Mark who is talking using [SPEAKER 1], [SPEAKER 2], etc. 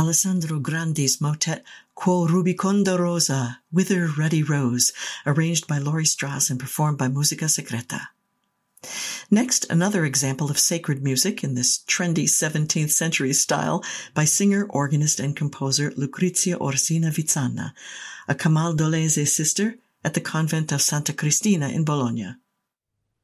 [SPEAKER 1] Alessandro Grandi's motet Quo Rubiconda Rosa, Whither Ruddy Rose, arranged by Laurie Strauss and performed by Musica Secreta. Next, another example of sacred music in this trendy 17th century style by singer, organist, and composer Lucrezia Orsina Vizzana, a Camaldolese sister at the convent of Santa Cristina in Bologna.